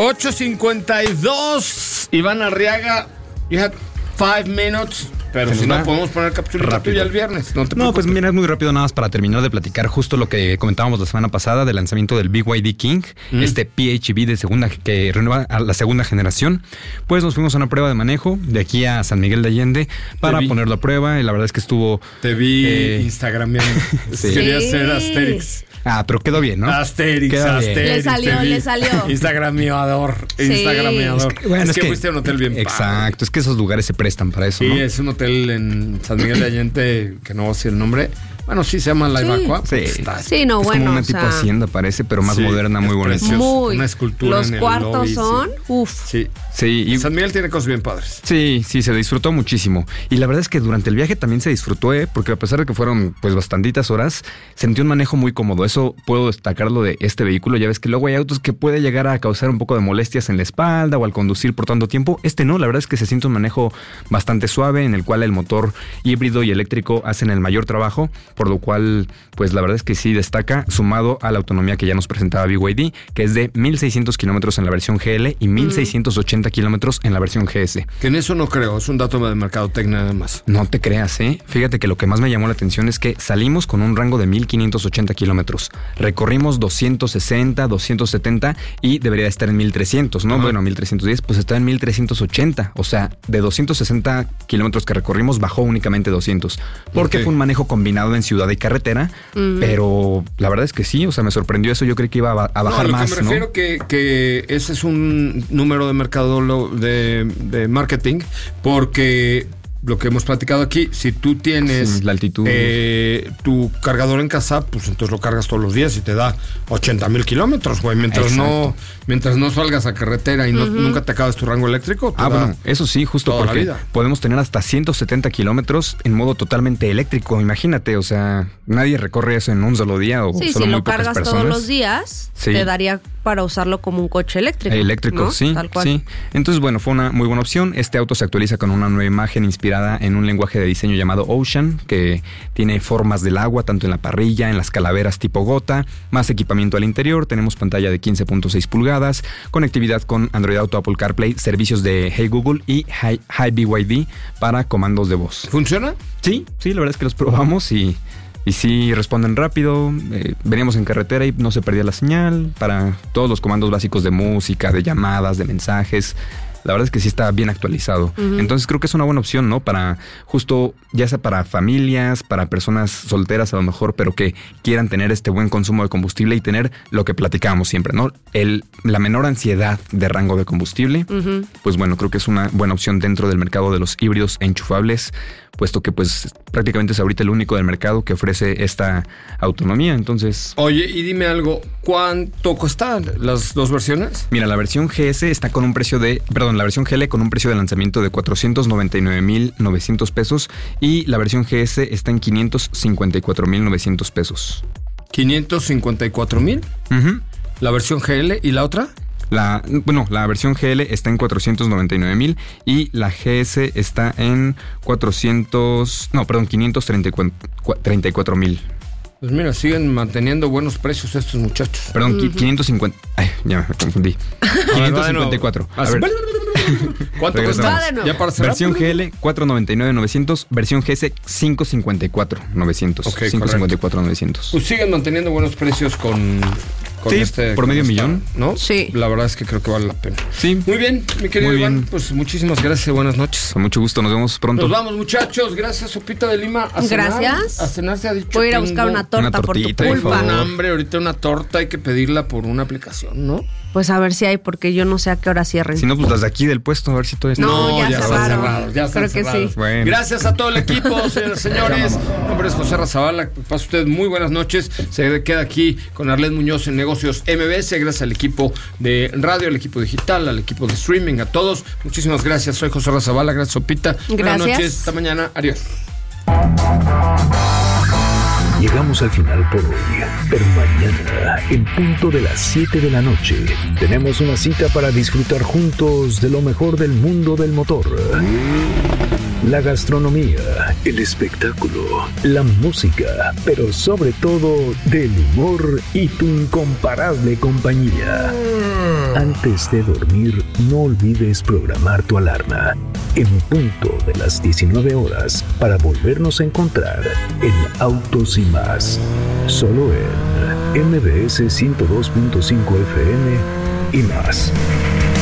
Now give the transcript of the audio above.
8:52. Iván Arriaga, you had 5 minutes. Pero si no, podemos poner capsulita tuya el viernes. No, pues mira, es muy rápido nada más para terminar de platicar justo lo que comentábamos la semana pasada del lanzamiento del BYD King, este PHEV de segunda que renueva a la segunda generación. Pues nos fuimos a una prueba de manejo de aquí a San Miguel de Allende para ponerlo a prueba y la verdad es que estuvo... Te vi instagrameando. Sí. Quería ser Asterix. Ah, pero quedó bien, ¿no? Asterix. Le salió. Instagrameador. Sí. Instagrameador. Es que fuiste a un hotel bien exacto, padre. Es que esos lugares se prestan para eso, ¿no? Sí, es un hotel en San Miguel de Allende, que no voy a decir el nombre. Bueno, sí se llama La Ibacua. Sí, es como una tipo hacienda, parece, pero más moderna, muy bonita. Una escultura los en el cuartos lobby, son, Sí. Y San Miguel tiene cosas bien padres. Sí, se disfrutó muchísimo. Y la verdad es que durante el viaje también se disfrutó, porque a pesar de que fueron pues bastantitas horas, sentí un manejo muy cómodo. Eso puedo destacarlo de este vehículo. Ya ves que luego hay autos que puede llegar a causar un poco de molestias en la espalda o al conducir por tanto tiempo. Este no, la verdad es que se siente un manejo bastante suave en el cual el motor híbrido y eléctrico hacen el mayor trabajo, por lo cual pues la verdad es que sí destaca, sumado a la autonomía que ya nos presentaba BYD, que es de 1,600 kilómetros en la versión GL y 1,680 kilómetros en la versión GS. Que en eso no creo, es un dato de mercadotecnia además. No te creas, Fíjate que lo que más me llamó la atención es que salimos con un rango de 1,580 kilómetros. Recorrimos 260, 270 y debería estar en 1,300, ¿no? Bueno, 1,310, pues está en 1,380. O sea, de 260 kilómetros que recorrimos, bajó únicamente 200. Porque fue un manejo combinado en ciudad y carretera, pero la verdad es que sí, o sea, me sorprendió eso. Yo creí que iba a bajar más, ¿no? Lo que me refiero que ese es un número de mercado de marketing, porque lo que hemos platicado aquí, si tú tienes la altitud, tu cargador en casa, pues entonces lo cargas todos los días y te da 80,000 kilómetros, güey. Mientras no salgas a carretera y nunca te acabes tu rango eléctrico. Bueno, eso sí, justo porque podemos tener hasta 170 kilómetros en modo totalmente eléctrico. Imagínate, o sea, nadie recorre eso en un solo día o solo si muy lo pocas cargas personas. Todos los días, te daría para usarlo como un coche eléctrico. Eléctrico, ¿no? sí, Tal cual. sí. Entonces, bueno, fue una muy buena opción. Este auto se actualiza con una nueva imagen inspirada en un lenguaje de diseño llamado Ocean, que tiene formas del agua, tanto en la parrilla, en las calaveras tipo gota, más equipamiento al interior. Tenemos pantalla de 15.6 pulgadas, conectividad con Android Auto, Apple CarPlay, servicios de Hey Google y Hi BYD para comandos de voz. ¿Funciona? Sí, la verdad es que los probamos y sí responden rápido. Veníamos en carretera y no se perdía la señal para todos los comandos básicos de música, de llamadas, de mensajes. La verdad es que sí está bien actualizado. Entonces creo que es una buena opción, ¿no? Para justo, ya sea para familias, para personas solteras a lo mejor, pero que quieran tener este buen consumo de combustible y tener lo que platicábamos siempre, ¿no? La menor ansiedad de rango de combustible. Pues bueno, creo que es una buena opción dentro del mercado de los híbridos e enchufables, puesto que pues prácticamente es ahorita el único del mercado que ofrece esta autonomía. Entonces... Oye, y dime algo, ¿cuánto cuestan las dos versiones? Mira, la versión GS está con un precio la versión GL con un precio de lanzamiento de 499,900 pesos y la versión GS está en 554,900 pesos. ¿554,000? ¿La versión GL y la otra? La versión GL está en 499,000 y la GS está en 534,000. Pues mira, siguen manteniendo buenos precios estos muchachos. Perdón, 550. Ay, ya me confundí. 554. A ver. ¿Cuánto cuesta? ¿Ya para cerrar? Versión GL 499,900, versión GS 554,900. Okay, 554,900. Pues siguen manteniendo buenos precios con por medio millón, ¿no? Sí. La verdad es que creo que vale la pena. Sí. Muy bien, mi querido Iván, pues muchísimas gracias y buenas noches. Con mucho gusto, nos vemos pronto. Nos vamos, muchachos. Gracias, Sopita de Lima. Gracias. A cenar se ha dicho. Voy a ir a buscar una torta por tu culpa. Un hambre, ahorita una torta hay que pedirla por una aplicación, ¿no? Pues a ver si hay, porque yo no sé a qué hora cierren. Si no, pues las de aquí del puesto, a ver si todo está. No, ya están cerrados. Ya están cerrados. Que sí. Bueno. Gracias a todo el equipo, señores. Mi nombre es José Razabala. Pase usted muy buenas noches. Se queda aquí con Arlet Muñoz en Negocios MBS. Gracias al equipo de radio, al equipo digital, al equipo de streaming, a todos. Muchísimas gracias. Soy José Razabala. Gracias, Sopita. Gracias. Buenas noches. Hasta mañana. Adiós. Llegamos al final por hoy, pero mañana, en punto de las 7 de la noche, tenemos una cita para disfrutar juntos de lo mejor del mundo del motor. la gastronomía, el espectáculo, la música, pero sobre todo del humor y tu incomparable compañía. Antes de dormir, no olvides programar tu alarma en punto de las 19 horas para volvernos a encontrar en Autos y Más, solo en MBS 102.5 FM y más.